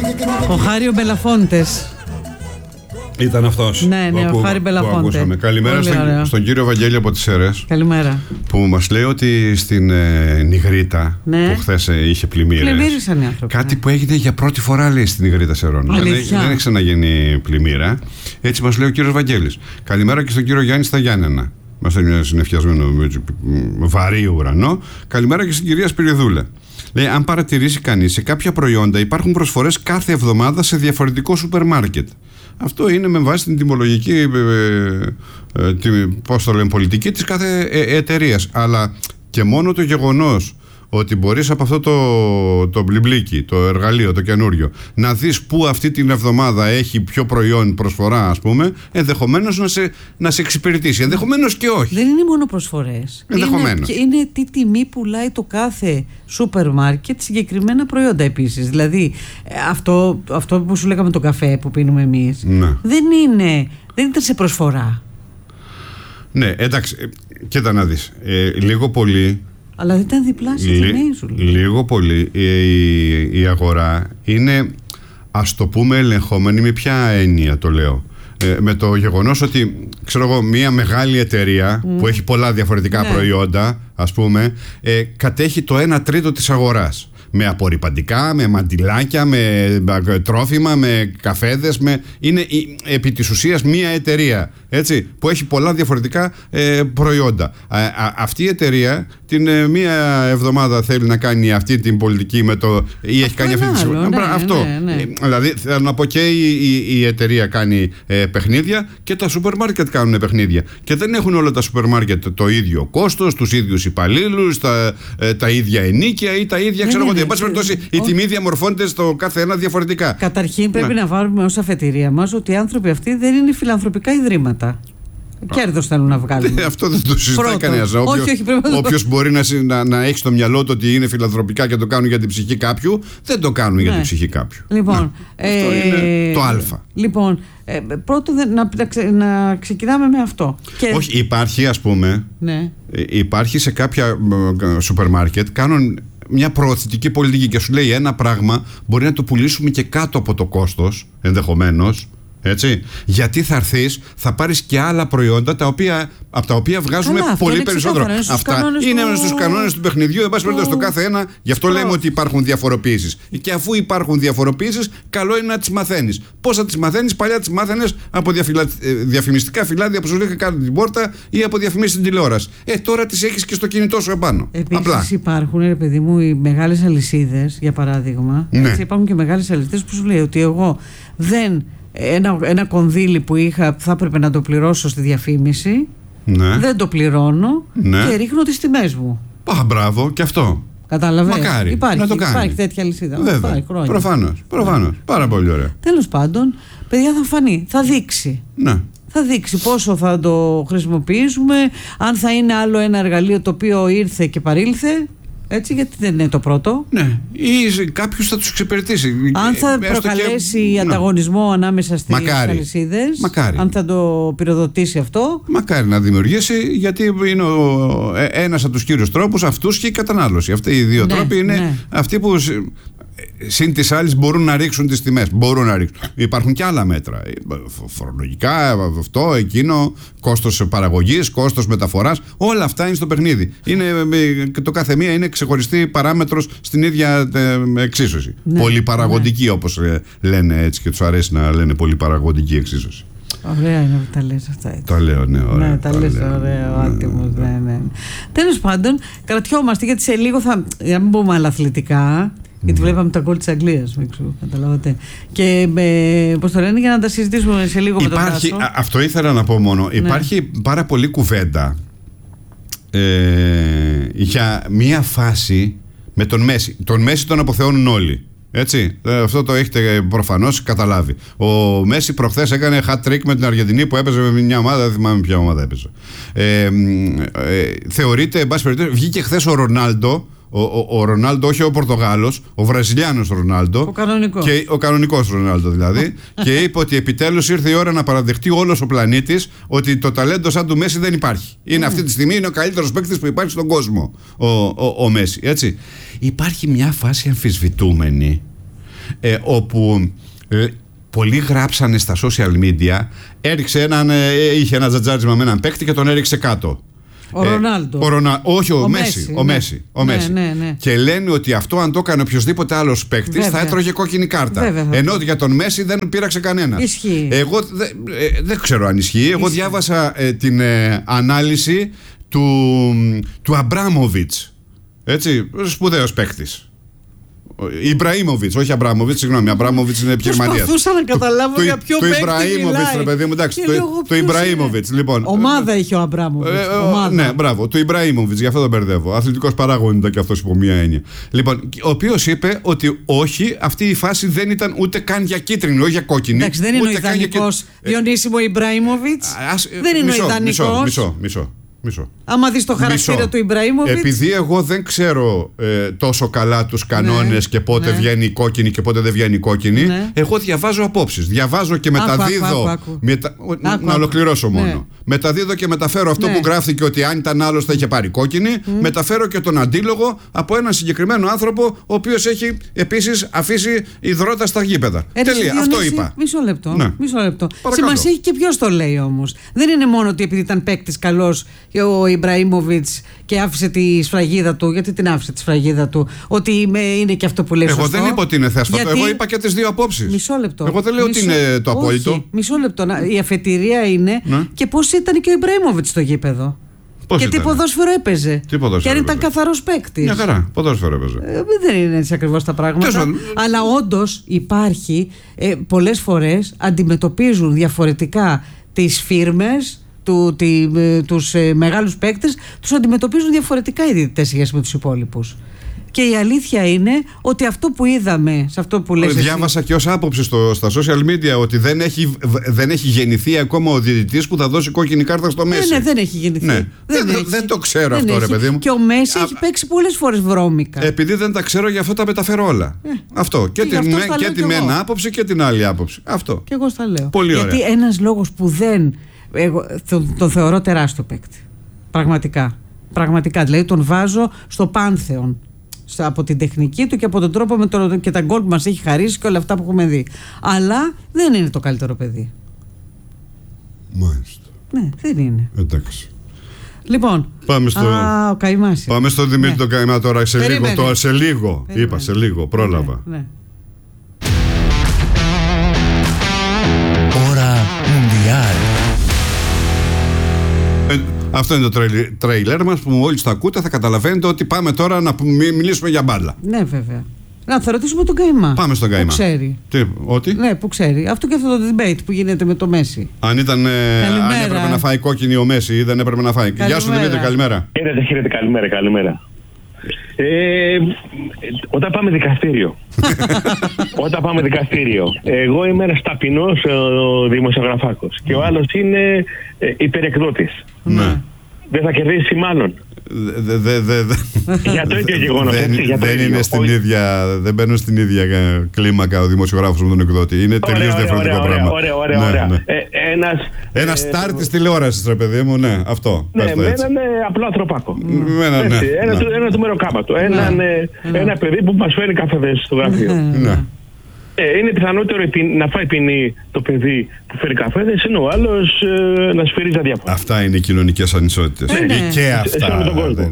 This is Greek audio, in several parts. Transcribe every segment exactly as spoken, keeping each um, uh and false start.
Ο Χάριο Μπελαφόντες. Ήταν αυτός. Ναι, ναι, που, ο Χάρη Μπελαφόντε. Καλημέρα στον, στον κύριο Βαγγέλη από τις Σέρρες. Καλημέρα. Που μας λέει ότι στην ε, Νιγρήτα, ναι, που χθες ε, είχε πλημμύρες. Πλημμύρισαν οι άνθρωποι. Κάτι, ναι, που έγινε για πρώτη φορά, λέει, στην Νιγρήτα Σερών. Δεν, δεν έχει ξαναγίνει πλημμύρα. Έτσι μας λέει ο κύριος Βαγγέλης. Καλημέρα και στον κύριο Γιάννη στα Γιάννενα. Μας θέλει ένα συννεφιασμένο βαρύ ουρανό. Καλημέρα και στην κυρία Σπυριδούλα. Λέει, αν παρατηρήσει κανείς, σε κάποια προϊόντα υπάρχουν προσφορές κάθε εβδομάδα σε διαφορετικό σούπερ μάρκετ. Αυτό είναι με βάση την τιμολογική ε, ε, τη, πώς το λένε, πολιτική της κάθε ε, εταιρείας. Αλλά και μόνο το γεγονός ότι μπορείς από αυτό το, το μπλιμπλίκι, το εργαλείο, το καινούριο, να δεις πού αυτή την εβδομάδα έχει πιο προϊόν προσφορά, ας πούμε, ενδεχομένως να σε, να σε εξυπηρετήσει. Ενδεχομένως και όχι. Δεν είναι μόνο προσφορές. Ενδεχομένως. Είναι, είναι τι τιμή πουλάει το κάθε σούπερ μάρκετ συγκεκριμένα προϊόντα επίσης. Δηλαδή, αυτό, αυτό που σου λέγαμε, το καφέ που πίνουμε εμείς, ναι, δεν είναι, δεν ήταν σε προσφορά. Ναι, εντάξει, κοίτα να δεις. Ε, λίγο πολύ. Αλλά δεν ήταν διπλάσια Λι, τιμή, σου λέει. Λίγο πολύ η, η, η αγορά είναι, ας το πούμε, ελεγχόμενη. Με ποια έννοια το λέω? Ε, με το γεγονός ότι, ξέρω εγώ, μια μεγάλη εταιρεία mm. που έχει πολλά διαφορετικά, ναι, προϊόντα, ας πούμε, ε, κατέχει το ένα τρίτο της αγοράς. Με απορρυπαντικά, με μαντιλάκια, με τρόφιμα, με καφέδες, με... είναι επί της ουσίας μία εταιρεία, έτσι, που έχει πολλά διαφορετικά ε, προϊόντα. Α, α, αυτή η εταιρεία την ε, μία εβδομάδα θέλει να κάνει αυτή την πολιτική με το... ή έχει κάνει αυτή τη συμφωνία. Ναι, αυτό. Ναι, ναι. Δηλαδή θέλω να πω, και η, η, η εταιρεία κάνει ε, παιχνίδια και τα σούπερ μάρκετ κάνουν παιχνίδια. Και δεν έχουν όλα τα σούπερ μάρκετ το ίδιο κόστος, τους ίδιους υπαλλήλους, τα, ε, τα ίδια ενίκια ή τα ίδια, ξέρω εγώ. Εν πάση περιπτώσει, η τιμή διαμορφώνεται στο κάθε ένα διαφορετικά. Καταρχήν, πρέπει, ναι, να βάλουμε ως αφετηρία μας ότι οι άνθρωποι αυτοί δεν είναι φιλανθρωπικά ιδρύματα. Κέρδος θέλουν να βγάλουν. Αυτό δεν το συζητάει κανένας. Όποιος μπορεί να, να, να έχει στο μυαλό του ότι είναι φιλανθρωπικά και το κάνουν για την ψυχή κάποιου, δεν το κάνουν, ναι, για την ψυχή κάποιου. Λοιπόν, ναι, ε, αυτό είναι το α. Λοιπόν, ε, πρώτο να, να, να ξεκινάμε με αυτό. Και... Όχι, υπάρχει, ας πούμε, ναι, υπάρχει σε κάποια σούπερ μάρκετ, κάνουν μια προωθητική πολιτική και σου λέει ένα πράγμα μπορεί να το πουλήσουμε και κάτω από το κόστος, ενδεχομένως. Έτσι. Γιατί θα έρθεις, θα πάρεις και άλλα προϊόντα τα οποία, από τα οποία βγάζουμε καλά, πολύ περισσότερο. Αυτά είναι του... στους κανόνες του παιχνιδιού. Εν πάση περιπτώσει, το κάθε ένα. Γι' αυτό λέμε ότι υπάρχουν διαφοροποιήσεις. Και αφού υπάρχουν διαφοροποιήσεις, καλό είναι να τις μαθαίνεις. Πώς θα τις μαθαίνεις? Παλιά τις μάθαινες από διαφυλα... διαφημιστικά φυλάδια που σου λέει κάτω την πόρτα ή από διαφημίσεις στην τηλεόραση. Ε, τώρα τις έχεις και στο κινητό σου επάνω. Επίσης υπάρχουν, ρε παιδί μου, οι μεγάλες αλυσίδες, για παράδειγμα. Ναι. Έτσι, υπάρχουν και μεγάλες αλυσίδες που σου λέει ότι εγώ δεν. Ένα, ένα κονδύλι που είχα θα έπρεπε να το πληρώσω στη διαφήμιση, ναι, δεν το πληρώνω, ναι, και ρίχνω τις τιμές μου. Α, μπράβο, και αυτό. Κατάλαβες. Μακάρι υπάρχει, να το κάνει. Υπάρχει τέτοια λυσίδα. Βέβαια, προφανώς, προφανώς. Ναι. Πάρα πολύ ωραία. Τέλος πάντων, παιδιά, θα φανεί, θα δείξει. Ναι. Θα δείξει πόσο θα το χρησιμοποιήσουμε, αν θα είναι άλλο ένα εργαλείο το οποίο ήρθε και παρήλθε. Έτσι, γιατί δεν είναι το πρώτο. Ναι, ή κάποιος θα τους εξυπηρετήσει. Αν θα προκαλέσει και... ανταγωνισμό, ναι, ανάμεσα στις αλυσίδες. Μακάρι. Αν θα το πυροδοτήσει αυτό. Μακάρι να δημιουργήσει, γιατί είναι ο, ε, ένας από τους κύριους τρόπους αυτούς και η κατανάλωση. Αυτοί οι δύο, ναι, τρόποι είναι, ναι, αυτοί που συν τις άλλες μπορούν να ρίξουν τις τιμές. Μπορούν να ρίξουν. Υπάρχουν και άλλα μέτρα. Φορολογικά, αυτό, εκείνο, κόστος παραγωγής, κόστος μεταφοράς. Όλα αυτά είναι στο παιχνίδι. Είναι, το κάθε μία είναι ξεχωριστή παράμετρος στην ίδια ε, εξίσωση. Ναι, πολυπαραγωγική, ναι, όπως λένε έτσι και τους αρέσει να λένε πολυπαραγωγική εξίσωση. Ωραία είναι που τα λες αυτά, έτσι. Τα λέω, ναι, ωραία. Ναι, τα, τα λες, ωραία, ο άτιμος, ναι, ναι, ναι. Τέλος πάντων, κρατιόμαστε, γιατί σε λίγο θα, για να μην πούμε άλλα αθλητικά, γιατί βλέπαμε τα γκολ της Αγγλίας, καταλάβατε. Και ε, πώς το λένε, για να τα συζητήσουμε σε λίγο. Υπάρχει, με τον Τάσο. Αυτό ήθελα να πω μόνο. Ναι. Υπάρχει πάρα πολύ κουβέντα ε, για μία φάση με τον Μέση. Τον Μέση τον αποθεώνουν όλοι. Έτσι, αυτό το έχετε προφανώς καταλάβει. Ο Μέση προχθές έκανε hat-trick με την Αργεντινή που έπαιζε με μια ομάδα, δεν θυμάμαι ποια ομάδα έπαιζε. Ε, ε, θεωρείται, εν πάση περιπτώσει, βγήκε χθες ο Ρονάλντο. Ο, ο, ο Ρονάλντο, όχι ο Πορτογάλος, ο Βραζιλιάνος Ρονάλντο. Ο κανονικός. Και, ο κανονικός Ρονάλντο δηλαδή. Και είπε ότι επιτέλους ήρθε η ώρα να παραδεχτεί όλος ο πλανήτης ότι το ταλέντο σαν του Μέση δεν υπάρχει. Είναι mm. αυτή τη στιγμή είναι ο καλύτερος παίκτης που υπάρχει στον κόσμο. Ο, ο, ο Μέση. Έτσι. Υπάρχει μια φάση αμφισβητούμενη. ε, όπου ε, πολλοί γράψανε στα social media, έριξε έναν, ε, είχε ένα τζατζάρισμα με έναν παίκτη και τον έριξε κάτω. Ο Ρονάλντο. Ε, ο Ρονα... Όχι, ο, ο Μέση. Μέση, ο ναι. Μέση, ο Ναι, Μέση. ναι, ναι. Και λένε ότι αυτό, αν το έκανε οποιοδήποτε άλλο παίκτη, θα έτρωγε κόκκινη κάρτα. Βέβαια. Ενώ για τον Μέση δεν πήραξε κανένα. Ισχύει. Εγώ δεν ε, δεν ξέρω αν ισχύει. Εγώ Ισχύει. διάβασα ε, την ε, ανάλυση του, του Αμπράμοβιτς. Έτσι, σπουδαίος παίκτης. Ιμπραήμοβιτς, όχι Αμπράμοβιτς, συγγνώμη. Αμπράμοβιτς είναι επιχειρηματίας. Προσπαθούσα να καταλάβω για ποιο παίκτη μιλάει. Το Ιμπραήμοβιτς, ρε παιδί μου, εντάξει. Το Ιμπραήμοβιτς, λοιπόν. Ομάδα είχε ο Αμπράμοβιτς. Ε, ναι, μπράβο. Το Ιμπραήμοβιτς, γι' αυτό τον μπερδεύω. Αθλητικός παράγων ήταν και αυτός υπό μία έννοια. Λοιπόν, ο οποίος είπε ότι όχι, αυτή η φάση δεν ήταν ούτε καν για κίτρινη, όχι για κόκκινη. Εντάξει, δεν είναι ο ιδανικός Διονύσιμο Ιμπραήμοβιτς. Δεν είναι ο ιδανικός. Μισό, μισό. Μισό. Άμα δεις το χαρακτήρα Μισό. του Ιμπραήμοβιτς. Επειδή εγώ δεν ξέρω ε, τόσο καλά τους κανόνες, ναι, και πότε, ναι, βγαίνει η κόκκινη και πότε δεν βγαίνει η κόκκινη, ναι, εγώ διαβάζω απόψεις. Διαβάζω και μεταδίδω. Άκου, άκου, άκου. Μετα... Άκου, να ολοκληρώσω μόνο. Ναι. Μεταδίδω και μεταφέρω αυτό, ναι, που γράφτηκε ότι αν ήταν άλλος θα είχε πάρει κόκκινη. Mm. Μεταφέρω και τον αντίλογο από έναν συγκεκριμένο άνθρωπο, ο οποίος έχει επίσης αφήσει υδρότα στα γήπεδα. Ε, Τελεία. Αυτό είπα. Μισό λεπτό. Ναι. Μισό λεπτό. Σημασία έχει και ποιος το λέει όμως. Δεν είναι μόνο ότι επειδή ήταν παίκτης καλός ο Ιμπραήμοβιτς και άφησε τη σφραγίδα του, γιατί την άφησε τη σφραγίδα του, ότι είναι και αυτό που λέει εγώ σωστό. Εγώ δεν είπα ότι είναι θέσφατο, γιατί... εγώ είπα και τις δύο απόψεις. Μισό λεπτό. Εγώ δεν λέω μισό... ότι είναι το απόλυτο. Όχι, μισό λεπτό. Η αφετηρία είναι, ναι, και πώς ήταν και ο Ιμπραήμοβιτς στο γήπεδο. Πώς και τι ποδόσφαιρο έπαιζε. Τι ποδόσφαιρο και αν ήταν καθαρός παίκτης. Μια χαρά, ποδόσφαιρο έπαιζε. Ε, δεν είναι έτσι ακριβώς τα πράγματα. Τέσσερα. Αλλά όντως υπάρχει, ε, πολλές φορές αντιμετωπίζουν διαφορετικά τις φίρμες. Του, τη, τους ε, μεγάλους παίκτες τους αντιμετωπίζουν διαφορετικά οι διαιτητές σχέση με τους υπόλοιπους. Και η αλήθεια είναι ότι αυτό που είδαμε σε αυτό που λες εσύ... Διάβασα και ως άποψη στο, στα social media ότι δεν έχει, δεν έχει γεννηθεί ακόμα ο διαιτητής που θα δώσει κόκκινη κάρτα στο Μέση. Ναι, ναι, δεν έχει γεννηθεί. Ναι. Δεν, δεν, δεν το ξέρω δεν αυτό, έχει. Ρε παιδί μου. Και ο Μέση Α, έχει παίξει πολλές φορές βρώμικα. Επειδή δεν τα ξέρω, γι' αυτό τα μεταφέρω όλα. Ε, αυτό. Και, και, την, με, και τη μένα άποψη και την άλλη άποψη. Αυτό. Και εγώ στα λέω. Πολύ ωραία. Γιατί ένας λόγος που δεν. Εγώ τον, τον θεωρώ τεράστιο παίκτη. Πραγματικά. Πραγματικά. Δηλαδή τον βάζω στο πάνθεον. Από την τεχνική του και από τον τρόπο με το, και τα γκολ που μας έχει χαρίσει και όλα αυτά που έχουμε δει. Αλλά δεν είναι το καλύτερο παιδί. Μάλιστα. Ναι, δεν είναι. Εντάξει. Λοιπόν. Πάμε στο, α, ο Καϊμάς. Πάμε στο Δημήτρη, ναι, τον Καϊμά τώρα. Σε Περίμενε. λίγο. Τώρα, σε λίγο. Περίμενε. Είπα σε λίγο. Πρόλαβα. Ναι, ναι. Ώρα Μουντιάλ. Ε, αυτό είναι το τρέιλερ μας που μόλις το ακούτε θα καταλαβαίνετε ότι πάμε τώρα να μιλήσουμε για μπάλα. Ναι, βέβαια. Να θα ρωτήσουμε τον Καϊμά. Πάμε στον Καϊμά. Που ξέρει. Τι, ότι? Ναι, που ξέρει. Αυτό και αυτό το debate που γίνεται με το Μέση. Αν, ήταν, αν έπρεπε να φάει κόκκινη ο Μέση ή δεν έπρεπε να φάει. Καλημέρα. Γεια σου Δημήτρη, καλημέρα. Χαίρετε, χαίρετε, καλημέρα, καλημέρα. Ε, όταν πάμε δικαστήριο Όταν πάμε δικαστήριο Εγώ είμαι ένας ταπεινός δημοσιογραφάκος και ο άλλος είναι ε, υπερεκδότης. Ναι. Δεν θα κερδίσει μάλλον. Δε, δε, δε, δε. Για το ίδιο γεγονός. Δεν, δεν, είναι στην ίδια, δεν μπαίνουν στην ίδια κλίμακα ο δημοσιογράφος με τον εκδότη. Είναι τελείως διαφορετικό ωραία, πράγμα. Ωραία, ωραία, ναι, ωραία. Ναι. Ε, ένας ένα ε, στάρ της τηλεόρασης, ρε παιδί μου, ναι, αυτό. Ναι, με έναν απλό ανθρωπάκο. Με έναν, ναι, ένα, ναι. ένα του μεροκάματο. Ένα, ναι. ένα παιδί που μας φέρνει καφέδες στο γραφείο. Ναι. Ε, είναι πιθανότερο να φάει ποινή το παιδί που φέρει καφέδες, είναι ο άλλος ε, να σφυρίζει αδιάφορα. Αυτά είναι οι κοινωνικές ανισότητες. Ναι, ναι. Και αυτά. Σε όλο τον κόσμο.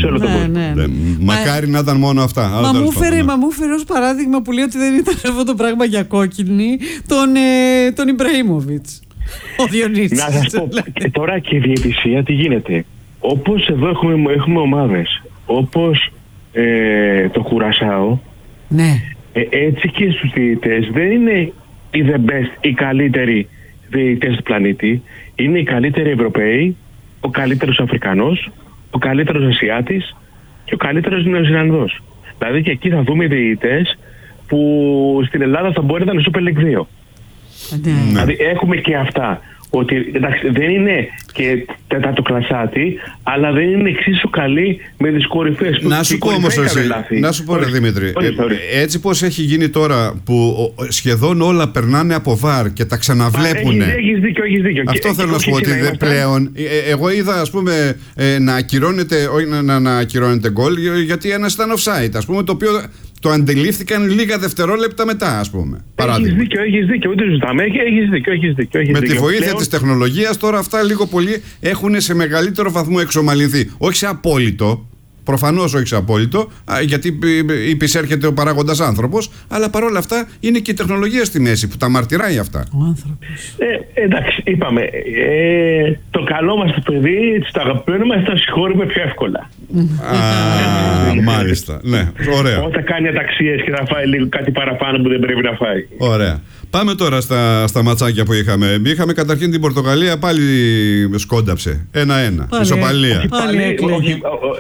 Μακάρι να ήταν μόνο αυτά. Μα μου φέρει ναι. ως παράδειγμα που λέει ότι δεν ήταν αυτό το πράγμα για κόκκινη τον, ε, τον Ιμπραήμοβιτς. Ο Διονύσης. Να σας πω, και τώρα και η διαιτησία τι γίνεται. Όπως εδώ έχουμε, έχουμε ομάδες, όπως ε, το Κουρασάο. Ναι. Ε, έτσι και στους διαιτητές δεν είναι οι the best, οι καλύτεροι διαιτητές του πλανήτη. Είναι οι καλύτεροι Ευρωπαίοι, ο καλύτερος Αφρικανός, ο καλύτερος Ασιάτης και ο καλύτερος Νεοζηλανδός. Δηλαδή και εκεί θα δούμε διαιτητές που στην Ελλάδα θα μπορεί να είναι Super League δύο. Ναι. Δηλαδή έχουμε και αυτά. Ότι εντάξει, δεν είναι και τεταρτοκλασάτη, αλλά δεν είναι εξίσου καλή με τις κορυφές. Να σου πω όμως εσύ, να σου πω ρε Δημήτρη, ε, έτσι πως έχει γίνει τώρα που σχεδόν όλα περνάνε από βαρ και τα ξαναβλέπουνε. Έχεις δίκιο, έχεις δίκιο. Αυτό θέλω να σου πω ότι δεν πλέον. Ε, εγώ είδα ας πούμε ε, να ακυρώνεται, όχι να, να, να ακυρώνεται γκολ, γιατί ένας ήταν offside, ας πούμε, το οποίο το αντιλήφθηκαν λίγα δευτερόλεπτα μετά, ας πούμε. Έχεις δίκιο, έχεις δίκιο. Ούτε ζητάμε. Έχεις δίκιο, έχεις δίκιο. Έχεις Με δίκιο. τη βοήθεια Πλέον... της τεχνολογίας τώρα αυτά λίγο πολύ έχουν σε μεγαλύτερο βαθμό εξομαλυνθεί. Όχι σε απόλυτο. Προφανώς όχι σε απόλυτο, γιατί υπησέρχεται ο παράγοντας άνθρωπος, αλλά παρόλα αυτά είναι και η τεχνολογία στη μέση που τα μαρτυράει αυτά. Ο άνθρωπος. Ε, εντάξει, είπαμε. Ε, το καλό μας το παιδί, το αγαπημένο μας, το συγχωρούμε πιο εύκολα. Α, μάλιστα. Ναι, ωραία. Όταν κάνει αταξίες και θα φάει λίγο κάτι παραπάνω που δεν πρέπει να φάει. Ωραία. Πάμε τώρα στα, στα ματσάκια που είχαμε. Είχαμε καταρχήν την Πορτογαλία, πάλι σκόνταψε. Ένα-ένα. Ισοπαλία. Πάλι έκλαιγε.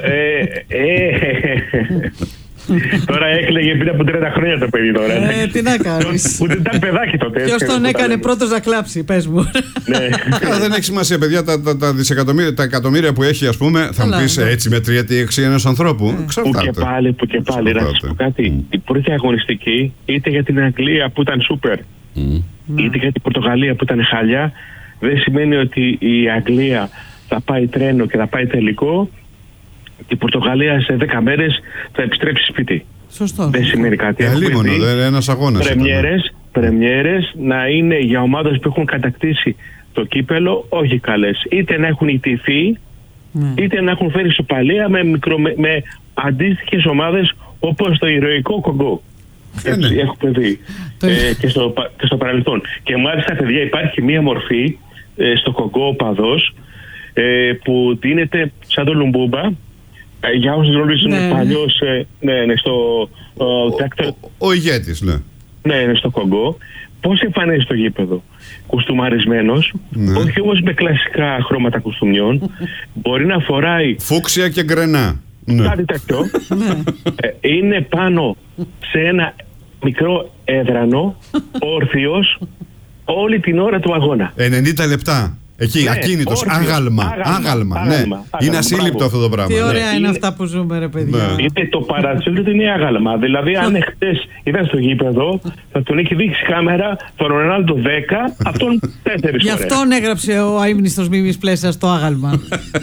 Τώρα έκλαιγε πριν από τριάντα χρόνια το παιδί τώρα. Ε, τι να κάνεις. Ούτε ήταν παιδάκι τότε. Ποιος τον έκανε πρώτος να κλάψει, πες μου. Δεν έχει σημασία, παιδιά, τα δισεκατομμύρια, τα εκατομμύρια που έχει, ας πούμε, θα μου πεις έτσι μετριέται η αξία ενός ανθρώπου. Που και πάλι, που και πάλι. Να σας πω κάτι. Η πρώτη αγωνιστική, είτε για την Αγγλία που ήταν σούπερ, είτε για την Πορτογαλία που ήταν χάλια, δεν σημαίνει ότι η Αγγλία θα πάει τρένο και θα πάει τελικό. Η Πορτογαλία σε δέκα μέρες θα επιστρέψει σπίτι. Σωστό. Δεν σημαίνει κάτι. Αλίμονο, δεν είναι ένας αγώνας. Πρεμιέρες, πρεμιέρες να είναι για ομάδες που έχουν κατακτήσει το κύπελο, όχι καλές. Είτε να έχουν ιτηθεί, mm. είτε να έχουν φέρει ισοπαλία με, μικρο, με, με αντίστοιχες ομάδες όπως το ηρωικό Κογκό. Έτσι, yeah, έχουμε δει ε, και, στο, και στο παρελθόν. Και μάλιστα, παιδιά, υπάρχει μία μορφή ε, στο Κογκό ο παδός ε, που δίνεται σαν το Λουμπούμπα. Ε, για όσους γνωρίζουν ναι. παλιώς, ε, ναι, ναι, στο... Ο, ο, ο, ο ηγέτης, ναι. Ναι, ναι, στο Κογκό. Πώς εμφανίζεται στο γήπεδο? Κουστούμαρισμένος, ναι. όχι όμως με κλασικά χρώματα κουστούμιών. Μπορεί να φοράει... φούξια και γκρενά. Ναι. Κάτι τέτοιο. ε, είναι πάνω σε ένα μικρό έδρανο, όρθιος, όλη την ώρα του αγώνα. ενενήντα λεπτά. Εκεί, ναι, ακίνητος, άγαλμα, άγαλμα, άγαλμα, ναι. Άγαλμα, είναι ασύλληπτο μπράβο. Αυτό το πράγμα. Τι ωραία ναι. είναι, είναι αυτά που ζούμε, ρε παιδιά. Ναι. Είναι το παρατσούκλι του είναι άγαλμα. Δηλαδή, αν χτες ήταν στο γήπεδο, θα τον έχει δείξει κάμερα τον Ρονάλντο δέκα, αυτόν τέσσερις φορές. Γι' αυτόν έγραψε ο αείμνηστος Μίμης Πλέσσας το άγαλμα.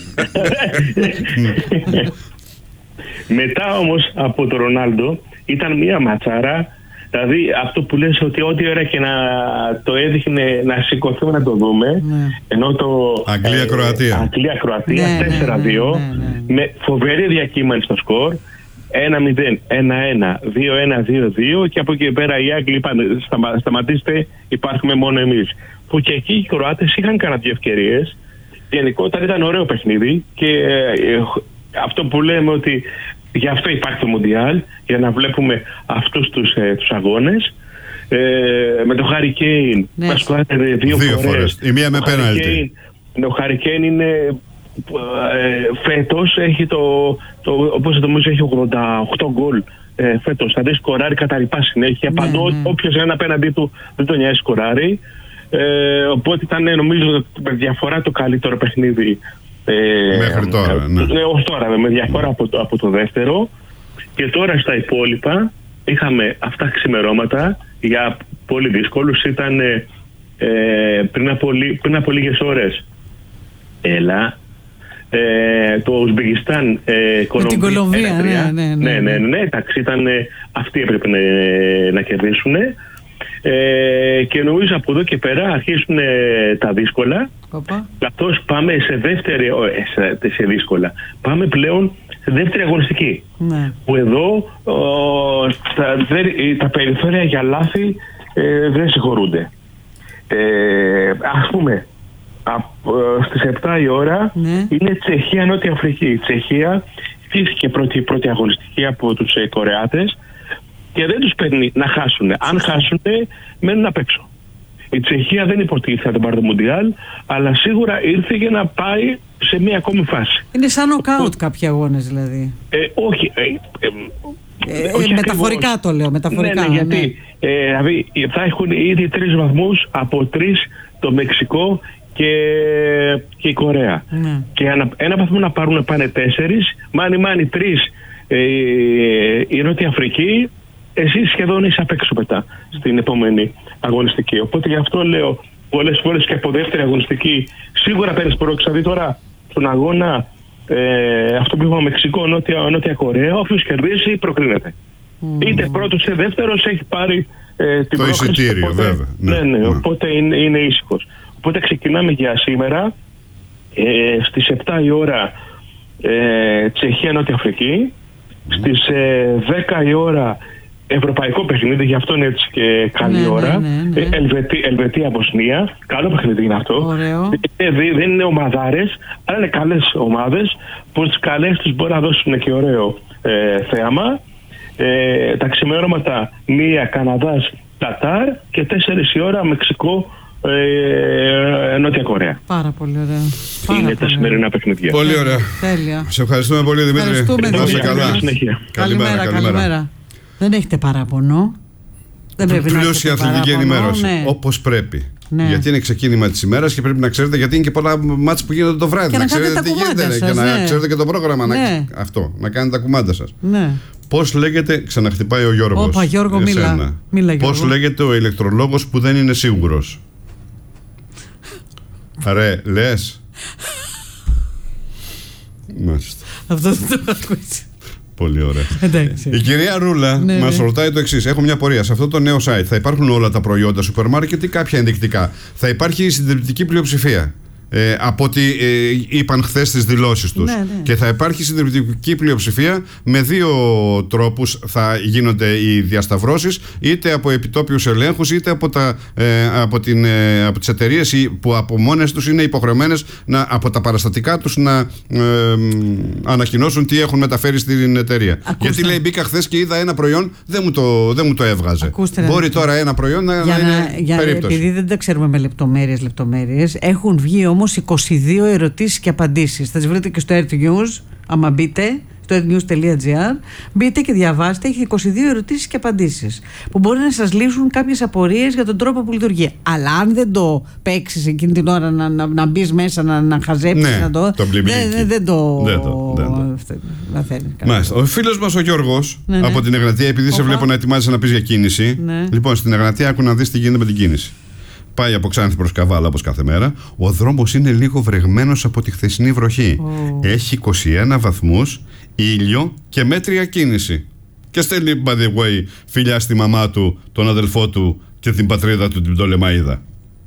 Μετά όμως από τον Ρονάλντο ήταν μια ματσάρα. Δηλαδή αυτό που λες ότι ό,τι ώρα και να το έδειχνε να σηκωθούμε να το δούμε, ναι. ενώ το Αγγλία-Κροατία ε, Αγγλία-Κροατία τέσσερα δύο ναι, ναι, ναι, ναι. με φοβερή διακύμανση στο σκορ, ένα μηδέν, ένα ένα, δύο ένα, δύο δύο και από εκεί πέρα οι Άγγλοι είπαν σταμα, σταματήστε, υπάρχουμε μόνο εμείς. Που και εκεί οι Κροάτες είχαν κανένα δύο ευκαιρίες. Γενικότερα ήταν ωραίο παιχνίδι και ε, αυτό που λέμε ότι γι' αυτό υπάρχει το Μουντιάλ, για να βλέπουμε αυτούς τους, ε, τους αγώνες. Ε, με το Χάρι Κέιν, ναι. μας σκοράρετε δύο, δύο φορές. φορές. Η μία με πέναλτι. Ο Χάρι Κέιν είναι ε, φέτος, έχει το, το, όπως νομίζω έχει ογδόντα οκτώ γκολ ε, φέτος. Θα δει σκοράρει κατά ρηπά συνέχεια. Ναι, παντού, ναι. Όποιος είναι απέναντί του δεν τον νοιάζει σκοράρει. Ε, οπότε ήταν νομίζω με διαφορά το καλύτερο παιχνίδι. Ε, μέχρι τώρα, ναι. Ε, ως τώρα, με διαφορά από το, από το δεύτερο. Και τώρα στα υπόλοιπα είχαμε αυτά ξημερώματα για πολύ δύσκολους. Ήταν ε, πριν, από, πριν από λίγες ώρες έλα ε, το Ουσμπεκιστάν ε, Κολομβία, την Κολομβία, ναι, ναι, ναι, ναι, ναι, ναι, εντάξει, ήταν, ε, αυτοί έπρεπε να, να κερδίσουν. Ε, και νομίζω από εδώ και πέρα αρχίσουν ε, τα δύσκολα. Καθώς πάμε σε δεύτερη, σε, σε δύσκολα, πάμε πλέον σε δεύτερη αγωνιστική. Ναι. Που εδώ ο, τα, τα περιθώρια για λάθη ε, δεν συγχωρούνται. Ε, ας πούμε, α, στις επτά η ώρα ναι. είναι Τσεχία-Νότια Αφρική. Η Τσεχία φύθηκε πρώτη, πρώτη αγωνιστική από τους ε, Κορεάτες και δεν τους παίρνει να χάσουν. Αν χάσουν, μένουν απ' έξω. Η Τσεχία δεν υποτίθεται να τον πάρει το Μουντιάλ, αλλά σίγουρα ήρθε για να πάει σε μία ακόμη φάση. Είναι σαν νοκάουτ κάποιοι αγώνες δηλαδή. Ε, όχι. Ε, ε, ε, όχι μεταφορικά ακριβώς. Το λέω. Μεταφορικά, ναι, ναι, γιατί ναι. Ε, δηλαδή θα έχουν ήδη τρεις βαθμούς από τρεις το Μεξικό και, και η Κορέα. Ναι. Και ένα, ένα βαθμό να πάρουν πάνε τέσσερις, μάνι μάνι τρεις ε, η Νότια Αφρική. Εσύ σχεδόν είσαι απ' έξω μετά στην επόμενη αγωνιστική. Οπότε γι' αυτό λέω πολλές φορές και από δεύτερη αγωνιστική σίγουρα παίρνεις πρόξα. Δει τώρα στον αγώνα ε, αυτό που είπαμε Μεξικό, Νότια, Νότια Κορέα, όποιος κερδίσει προκρίνεται. Mm. Είτε πρώτος είτε δεύτερος έχει πάρει ε, την το εισιτήριο, οπότε, βέβαια. Ναι, ναι, ναι, οπότε είναι, είναι ήσυχος. Οπότε ξεκινάμε για σήμερα ε, στις επτά η ώρα ε, Τσεχία Νότια Αφρική, mm. στις ε, δέκα η ώρα ευρωπαϊκό παιχνίδι, γι' αυτό είναι έτσι και καλή ναι, ώρα. Ναι, ναι, ναι. Ελβετία, Ελβετία Βοσνία. Καλό παιχνίδι είναι αυτό. Δεν, δεν είναι ομαδάρες, αλλά είναι καλές ομάδες που τις καλές τους μπορεί να δώσουν και ωραίο ε, θέαμα. Ε, τα ξημερώματα μία Καναδάς Κατάρ και τέσσερις η ώρα Μεξικό ε, Νότια Κορέα. Πάρα πολύ ωραία. Πάρα είναι πολύ τα σημερινά παιχνίδια. Πολύ ωραία. Τέλεια. Σε ευχαριστούμε πολύ, Δημήτρη. Ευχαριστούμε, να είσαι καλά. Καλημέρα, καλημέρα, καλημέρα. Δεν έχετε παράπονο. Δεν πρέπει να πλούσια αθλητική ενημέρωση. Ναι. Όπως πρέπει. Ναι. Γιατί είναι ξεκίνημα της ημέρας και πρέπει να ξέρετε, γιατί είναι και πολλά μάτς που γίνονται το βράδυ. Και να, να ξέρετε τι γίνεται σας, και ναι. να ξέρετε και το πρόγραμμα. Ναι. Να, αυτό, να κάνετε τα κουμάντα σας. Ναι. Πώς λέγεται, ξαναχτυπάει ο Γιώργος. Όπα, Γιώργο, μίλα. μίλα Πώς λέγεται ο ηλεκτρολόγος που δεν είναι σίγουρος. Ρε, λες. Μάλιστα. Αυτό δεν το ακούσει. Πολύ ωραία. Εντάξει. Η κυρία Ρούλα ναι, μας ναι. ρωτάει το εξής. Έχω μια πορεία. Σε αυτό το νέο site θα υπάρχουν όλα τα προϊόντα σούπερ μάρκετ ή κάποια ενδεικτικά? Θα υπάρχει η συντριπτική πλειοψηφία. Ε, από ό,τι ε, είπαν χθες στις δηλώσεις τους. Ναι, ναι. Και θα υπάρχει συντριπτική πλειοψηφία. Με δύο τρόπους θα γίνονται οι διασταυρώσεις, είτε από επιτόπιους ελέγχους, είτε από, τα, ε, από, την, ε, από τις εταιρείες που από μόνες τους είναι υποχρεωμένες να, από τα παραστατικά τους να ε, ανακοινώσουν τι έχουν μεταφέρει στην εταιρεία. Ακούστε. Γιατί λέει, μπήκα χθες και είδα ένα προϊόν, δεν μου το, δεν μου το έβγαζε. Ακούστε, Μπορεί τώρα ένα προϊόν να, για να είναι να, για, περίπτωση. Επειδή δεν τα ξέρουμε με λεπτομέρειες, λεπτομέρειες έχουν βγει όμως είκοσι δύο ερωτήσεις και απαντήσεις. Θα τις βρείτε και στο Earth News, άμα μπείτε στο earth news τελεία gr, μπείτε και διαβάστε, έχει είκοσι δύο ερωτήσεις και απαντήσεις που μπορεί να σας λύσουν κάποιες απορίες για τον τρόπο που λειτουργεί. Αλλά αν δεν το παίξεις εκείνη την ώρα, να, να, να μπεις μέσα, να, να χαζέψεις, ναι, να το, το δεν, δεν, δεν το... Δεν το, δεν το. Μάλιστα. Ο φίλος μας ο Γιώργος, ναι, ναι. από την Εγνατία, επειδή Οπα. σε βλέπω να ετοιμάζεσαι να πεις για κίνηση, ναι. λοιπόν, στην Εγνατία άκου να δεις τι γίνεται με την κίνηση. Πάει από Ξάνθη προς Καβάλα όπως κάθε μέρα. Ο δρόμος είναι λίγο βρεγμένος από τη χθεσινή βροχή. Oh. Έχει είκοσι ένα βαθμούς, ήλιο και μέτρια κίνηση. Και στέλνει, by the way, φιλιά στη μαμά του, τον αδελφό του και την πατρίδα του, την Πτολεμαΐδα.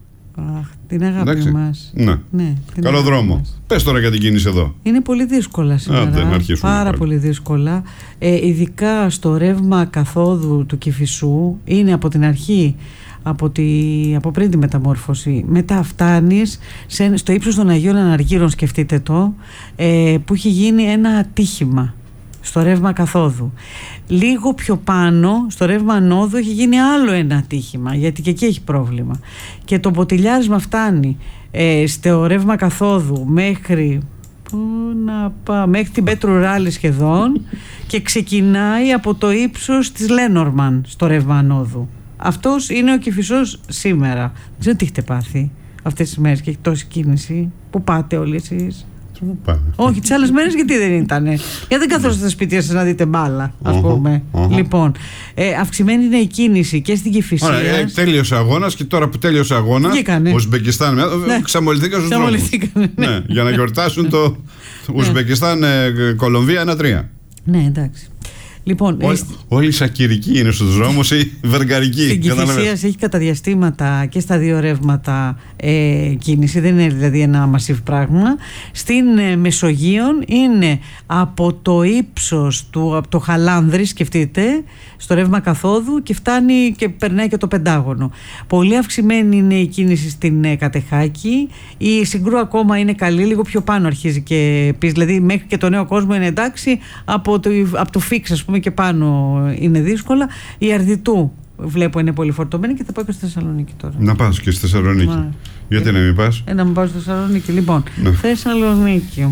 Αχ, την αγάπη Εντάξει. μας. Ναι. ναι Καλό δρόμο. Μας. Πες τώρα για την κίνηση εδώ. Είναι πολύ δύσκολα σήμερα. Άντε, να αρχίσουμε Πάρα πάλι. πολύ δύσκολα. Ε, ειδικά στο ρεύμα καθόδου του Κηφισού είναι από την αρχή. Από, τη, από πριν τη μεταμόρφωση. Μετά φτάνεις σε, στο ύψος των Αγίων Αναργύρων, σκεφτείτε το, ε, που έχει γίνει ένα ατύχημα στο ρεύμα καθόδου. Λίγο πιο πάνω στο ρεύμα ανόδου έχει γίνει άλλο ένα ατύχημα, γιατί και εκεί έχει πρόβλημα. Και το ποτηλιάρισμα φτάνει ε, στο ρεύμα καθόδου μέχρι... Πού να πάω, μέχρι την Πέτρου Ράλη σχεδόν και ξεκινάει από το ύψος της Λένορμαν στο ρεύμα ανόδου. Αυτός είναι ο Κηφισός σήμερα. Δεν ξέρω τι έχετε πάθει αυτές τις μέρες και έχει τόση κίνηση. Πού πάτε όλοι εσείς? Πάμε. Όχι, τις άλλες μέρες γιατί δεν ήτανε? Γιατί δεν καθόσατε στα σπίτια σας να δείτε μπάλα, ας uh-huh, πούμε. Uh-huh. Λοιπόν, ε, αυξημένη είναι η κίνηση και στην Κηφισία. Ωραία, ε, τέλειωσε αγώνας και τώρα που τέλειωσε αγώνα, ο Ουσμπεκιστάν, ναι. ξαμολυθήκαν στους δρόμους. Ναι. ναι, για να γιορτάσουν το Ουσμπεκιστάν ε, Κολομβία ένα τρία. Ναι, εντάξει. Λοιπόν, Ό, εσ... Όλοι οι σακυρικοί είναι στους δρόμους ή βεργαρικοί. Στην Κηφισία έχει κατά διαστήματα και στα δύο ρεύματα ε, κίνηση, δεν είναι δηλαδή ένα μασίβ πράγμα. Στην ε, Μεσογείον είναι από το ύψος του, από το Χαλάνδρη, σκεφτείτε, στο ρεύμα καθόδου και φτάνει και περνάει και το Πεντάγωνο. Πολύ αυξημένη είναι η κίνηση στην ε, Κατεχάκη. Η Συγκρού ακόμα είναι καλή, λίγο πιο πάνω αρχίζει και πει, δηλαδή μέχρι και το Νέο Κόσμο είναι εντάξει, από το, από το Φίξ, ας πούμε, και πάνω είναι δύσκολα. Η Αρδιτού βλέπω είναι πολύ φορτωμένη και θα πάω και στη Θεσσαλονίκη τώρα. Να πας και στη Θεσσαλονίκη. Μα, γιατί ε, να μην πας? Ε, να μην πάω στη Θεσσαλονίκη. Λοιπόν, ναι. Θεσσαλονίκη.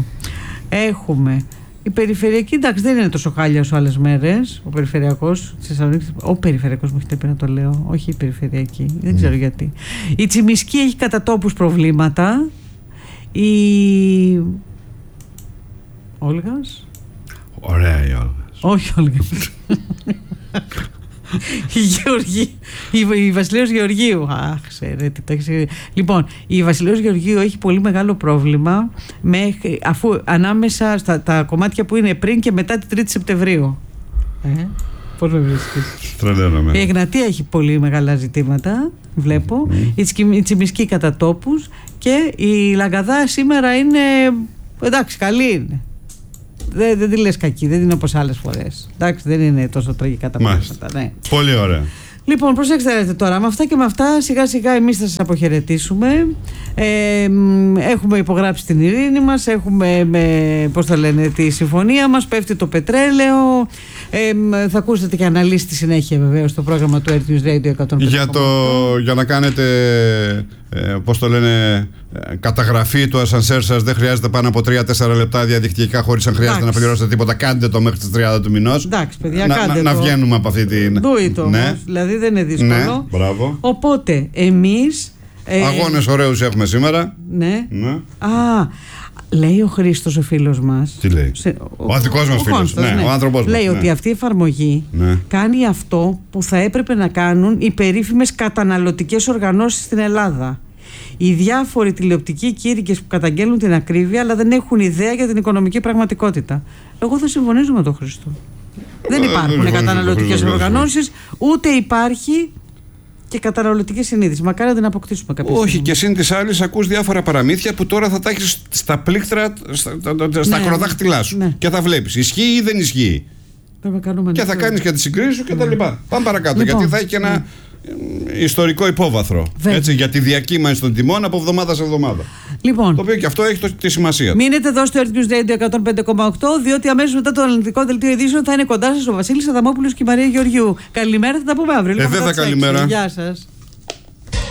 Έχουμε η περιφερειακή, εντάξει, δεν είναι τόσο χάλια όσο άλλες μέρες. Ο περιφερειακός της Θεσσαλονίκης, ο περιφερειακός μου έχετε πει να το λέω, όχι η περιφερειακή, δεν ξέρω mm. γιατί. Η Τσιμισκή έχει κατά τόπους προβλήματα. Η Όλγας. Ωραία η Όλγα. Όχι Όλγα. Η Γεωργή, η, η Βασιλέως Γεωργίου. Αχ, ξέρετε, το έχεις... Λοιπόν, η Βασιλέως Γεωργίου έχει πολύ μεγάλο πρόβλημα με, αφού ανάμεσα στα τα κομμάτια που είναι πριν και μετά την τρίτη Σεπτεμβρίου. Ε? Πώς με βρίσκεις? Τρελαίνομαι. Η Εγνατία έχει πολύ μεγάλα ζητήματα, βλέπω. Mm. Η, Τσιμ, η Τσιμισκή κατά τόπους. Και η Λαγκαδά σήμερα είναι. Εντάξει, καλή είναι. Δεν, δεν τη λες κακή, δεν είναι όπως άλλες φορές. Εντάξει, δεν είναι τόσο τραγικά τα πράγματα. Ναι. Πολύ ωραία. Λοιπόν, προσέξτε τώρα, με αυτά και με αυτά σιγά σιγά εμείς θα σας αποχαιρετήσουμε. Ε, έχουμε υπογράψει την ειρήνη μας, έχουμε με, πώς το λένε, τη συμφωνία μας, πέφτει το πετρέλαιο. Ε, θα ακούσετε και αναλύσει στη συνέχεια βεβαίως στο πρόγραμμα του Earth News Radio εκατόν πέντε. Για, το, για να κάνετε, ε, πώς το λένε, ε, καταγραφή του ασανσέρ σας δεν χρειάζεται πάνω από τρία τέσσερα λεπτά διαδικτυακά χωρίς αν χρειάζεται να πληρώσετε τίποτα. Κάντε το μέχρι τις τριάντα του μηνός. Εντάξει, παιδιά, να, κάντε να, το. να βγαίνουμε από αυτή την. Do it όμως, ναι. Δηλαδή δεν είναι δύσκολο. Ναι, μπράβο. Οπότε εμείς. Ε, Αγώνες ωραίους έχουμε σήμερα. Ναι. ναι. Α, λέει ο Χρήστος ο φίλος μας. Τι λέει? Σε, ο, ο, ο δικός μας ο φίλος. Κόνστος, ναι, ναι. Ο άνθρωπος μας. Λέει ναι. ότι αυτή η εφαρμογή ναι. κάνει αυτό που θα έπρεπε να κάνουν οι περίφημες καταναλωτικές οργανώσεις στην Ελλάδα. Οι διάφοροι τηλεοπτικοί κήρυκες που καταγγέλνουν την ακρίβεια αλλά δεν έχουν ιδέα για την οικονομική πραγματικότητα. Εγώ θα συμφωνήσω με τον Χρήστο. Δεν υπάρχουν καταναλωτικές οργανώσεις, ούτε υπάρχει και καταναλωτική συνείδηση. Μακάρι να την αποκτήσουμε κάποια στιγμή. Όχι, και συν τη άλλη, ακούς διάφορα παραμύθια που τώρα θα τα έχεις στα πλήκτρα, στα, στα ναι, ακροδάχτυλά σου. Ναι. Και θα βλέπεις. Ισχύει ή δεν ισχύει. Και θα κάνεις και τη συγκρίση σου κτλ. Ναι. Πάμε παρακάτω, λοιπόν, γιατί θα έχει και ένα. Ναι. Ιστορικό υπόβαθρο. Έτσι, για τη διακύμανση των τιμών από εβδομάδα σε εβδομάδα. Λοιπόν, το οποίο και αυτό έχει το, τη σημασία. Μείνετε εδώ στο Earth News Radio εκατόν πέντε κόμμα οκτώ, διότι αμέσως μετά το αναλυτικό δελτίο ειδήσεων θα είναι κοντά σας ο Βασίλης Αδαμόπουλος και η Μαρία Γεωργιού. Καλημέρα, θα τα πούμε αύριο. Ε, δεν θα καλημέρα. Γεια σας.